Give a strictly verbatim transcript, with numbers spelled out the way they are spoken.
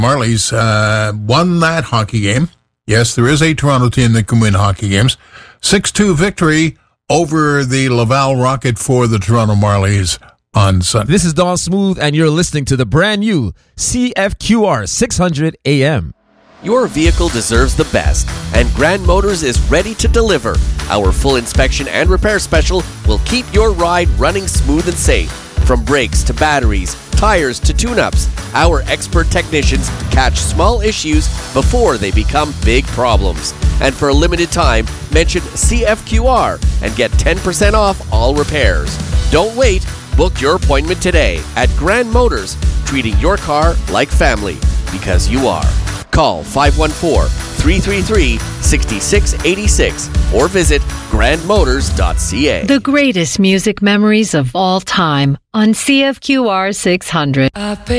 Marlies uh, won that hockey game. Yes, there is a Toronto team that can win hockey games. six two victory over the Laval Rocket for the Toronto Marlies on Sunday. This is Don Smooth, and you're listening to the brand new C F Q R six hundred A M. Your vehicle deserves the best, and Grand Motors is ready to deliver. Our full inspection and repair special will keep your ride running smooth and safe. From brakes to batteries, tires to tune-ups, our expert technicians catch small issues before they become big problems. And for a limited time, mention C F Q R and get ten percent off all repairs. Don't wait. Book your appointment today at Grand Motors, treating your car like family, because you are. Call five one four, three three three, six six eight six or visit grand motors dot c a. The greatest music memories of all time on C F Q R six hundred.